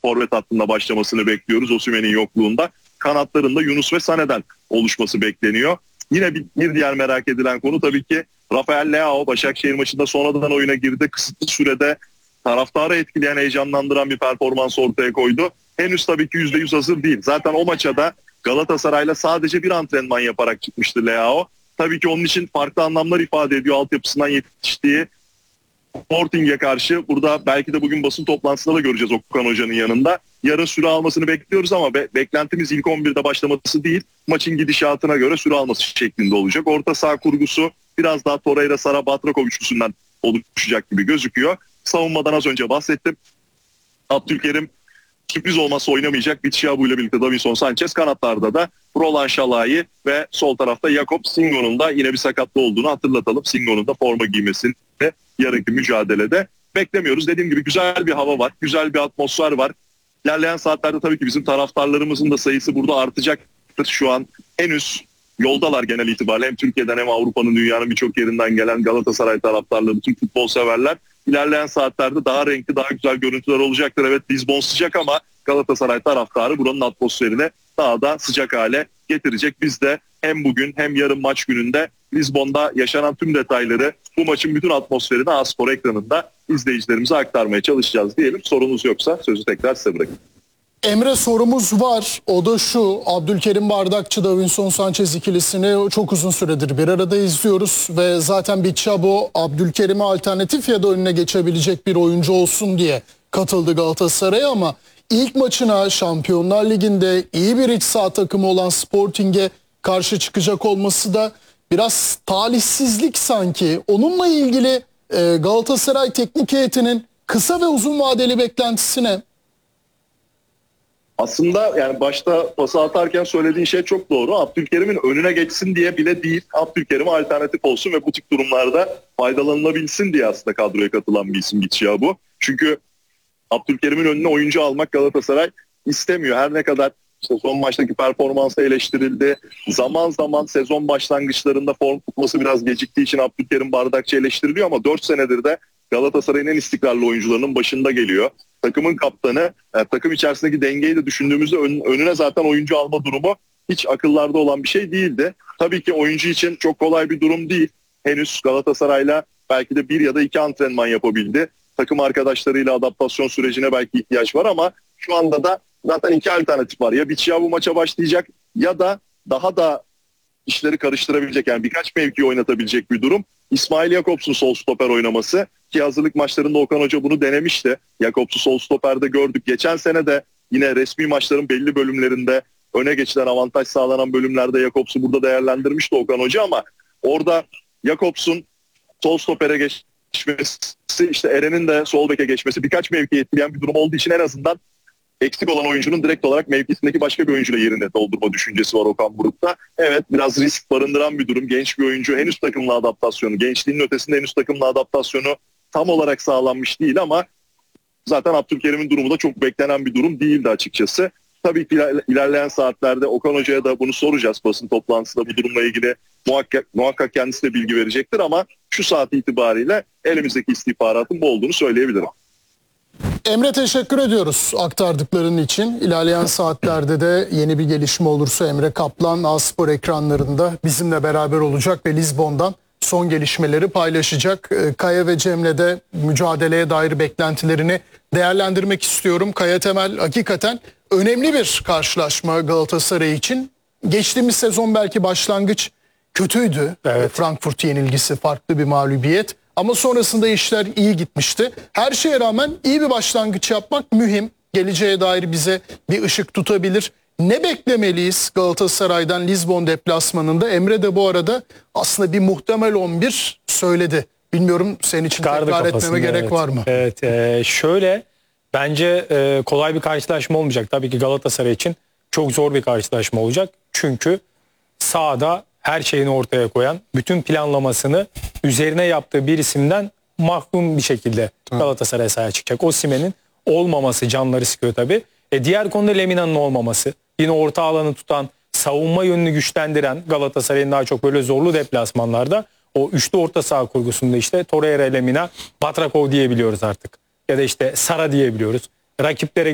forvet hattında başlamasını bekliyoruz Osimhen'in yokluğunda. Kanatlarında Yunus ve Sané'den oluşması bekleniyor. Yine bir diğer merak edilen konu tabii ki Rafael Leao. Başakşehir maçında sonradan oyuna girdi. Kısıtlı sürede taraftarı etkileyen, heyecanlandıran bir performans ortaya koydu. Henüz tabii ki %100 hazır değil. Zaten o maça da Galatasaray'la sadece bir antrenman yaparak çıkmıştı Leao. Tabii ki onun için farklı anlamlar ifade ediyor altyapısından yetiştiği Sporting'e karşı. Burada belki de bugün basın toplantısında da göreceğiz Okan Hoca'nın yanında. Yarın süre almasını bekliyoruz ama beklentimiz ilk 11'de başlaması değil, maçın gidişatına göre süre alması şeklinde olacak. Orta saha kurgusu biraz daha Torreira, Sara, Batrakov üçlüsünden oluşacak gibi gözüküyor. Savunmadan az önce bahsettim. Abdülkerim sürpriz olmazsa oynamayacak. Bitshiabu ile birlikte Davinson Sanchez, kanatlarda da Roland Şalai ve sol tarafta Jakob Singo'nun da yine bir sakatlı olduğunu hatırlatalım. Singo'nun da forma giymesini yarınki mücadelede beklemiyoruz. Dediğim gibi güzel bir hava var, güzel bir atmosfer var. İlerleyen saatlerde tabii ki bizim taraftarlarımızın da sayısı burada artacaktır. Şu an henüz yoldalar genel itibariyle. Hem Türkiye'den hem Avrupa'nın, dünyanın birçok yerinden gelen Galatasaray taraftarları, tüm futbol severler. İlerleyen saatlerde daha renkli, daha güzel görüntüler olacaktır. Evet, Lizbon sıcak ama Galatasaray taraftarı buranın atmosferini daha da sıcak hale getirecek. Biz de hem bugün hem yarın maç gününde Lizbon'da yaşanan tüm detayları, bu maçın bütün atmosferini A-Spor ekranında izleyicilerimize aktarmaya çalışacağız diyelim. Sorunuz yoksa sözü tekrar size bırakayım. Emre, sorumuz var. O da şu: Abdülkerim Bardakçı, Davinson Sanchez ikilisini çok uzun süredir bir arada izliyoruz ve zaten Bitshiabu Abdülkerim'e alternatif ya da önüne geçebilecek bir oyuncu olsun diye katıldı Galatasaray'a, ama ilk maçına Şampiyonlar Ligi'nde iyi bir iç saha takımı olan Sporting'e karşı çıkacak olması da biraz talihsizlik sanki. Onunla ilgili Galatasaray teknik heyetinin kısa ve uzun vadeli beklentisi ne? Aslında yani başta pası atarken söylediğin şey çok doğru. Abdülkerim'in önüne geçsin diye bile değil, Abdülkerim'e alternatif olsun ve bu tip durumlarda faydalanılabilsin diye aslında kadroya katılan bir isim Bitshiabu. Çünkü Abdülkerim'in önüne oyuncu almak Galatasaray istemiyor. Her ne kadar işte son maçtaki performansı eleştirildi. Zaman zaman sezon başlangıçlarında form tutması biraz geciktiği için Abdülkerim Bardakçı eleştiriliyor ama 4 senedir de Galatasaray'ın en istikrarlı oyuncularının başında geliyor. Takımın kaptanı, takım içerisindeki dengeyi de düşündüğümüzde önüne zaten oyuncu alma durumu hiç akıllarda olan bir şey değildi. Tabii ki oyuncu için çok kolay bir durum değil. Henüz Galatasaray'la belki de 1 ya da 2 antrenman yapabildi. Takım arkadaşlarıyla adaptasyon sürecine belki ihtiyaç var ama şu anda da zaten 2 alternatif var. Ya Bitshiabu maça başlayacak ya da daha da işleri karıştırabilecek, yani birkaç mevki oynatabilecek bir durum. İsmail Jakobs'un sol stoper oynaması, ki hazırlık maçlarında Okan Hoca bunu denemişti. Jakobs'u sol stoperde gördük. Geçen sene de yine resmi maçların belli bölümlerinde öne geçilen, avantaj sağlanan bölümlerde Jakobs'u burada değerlendirmişti Okan Hoca ama orada Jakobs'un sol stopere geçmesi, işte Eren'in de sol beke geçmesi birkaç mevkiye etkileyen bir durum olduğu için en azından eksik olan oyuncunun direkt olarak mevkisindeki başka bir oyuncuyla yerini doldurma düşüncesi var Okan Buruk'ta. Evet, biraz risk barındıran bir durum. Genç bir oyuncu, henüz takımla adaptasyonu, gençliğinin ötesinde henüz takımla adaptasyonu tam olarak sağlanmış değil ama zaten Abdülkerim'in durumu da çok beklenen bir durum değildi açıkçası. Tabii ki ilerleyen saatlerde Okan Hoca'ya da bunu soracağız basın toplantısında, bu durumla ilgili muhakkak kendisi de bilgi verecektir ama şu saat itibariyle elimizdeki istihbaratın bu olduğunu söyleyebilirim. Emre, teşekkür ediyoruz aktardıkların için. İlerleyen saatlerde de yeni bir gelişme olursa Emre Kaplan A-Spor ekranlarında bizimle beraber olacak ve Lizbon'dan son gelişmeleri paylaşacak. Kaya ve Cem'le de mücadeleye dair beklentilerini değerlendirmek istiyorum. Kaya Temel, hakikaten önemli bir karşılaşma Galatasaray için. Geçtiğimiz sezon belki başlangıç kötüydü. Evet. Frankfurt yenilgisi, farklı bir mağlubiyet. Ama sonrasında işler iyi gitmişti. Her şeye rağmen iyi bir başlangıç yapmak mühim. Geleceğe dair bize bir ışık tutabilir. Ne beklemeliyiz Galatasaray'dan Lizbon deplasmanında? Emre de bu arada aslında bir muhtemel 11 söyledi. Bilmiyorum, senin için tekrar etmeme gerek var mı? Evet, şöyle bence kolay bir karşılaşma olmayacak. Tabii ki Galatasaray için çok zor bir karşılaşma olacak. Çünkü sahada her şeyini ortaya koyan, bütün planlamasını üzerine yaptığı bir isimden mahrum bir şekilde Galatasaray sahaya çıkacak. Osimhen'in olmaması canları sıkıyor tabii. Diğer konuda Lemina'nın olmaması. Yine orta alanı tutan, savunma yönünü güçlendiren, Galatasaray'ın daha çok böyle zorlu deplasmanlarda o üçlü orta saha kurgusunda işte Torreira, Lemina, Batrakov diyebiliyoruz artık. Ya da işte Sara diyebiliyoruz. Rakiplere